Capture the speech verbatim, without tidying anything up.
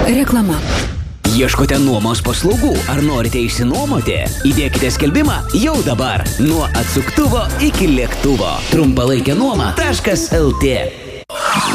Reklama. Ieškote nuomos paslaugų ar norite išsinuomoti? Įdėkite skelbimą jau dabar. Nuo atsuktuvo iki lėktuvo. Trumpalaikė nuoma taškas lt.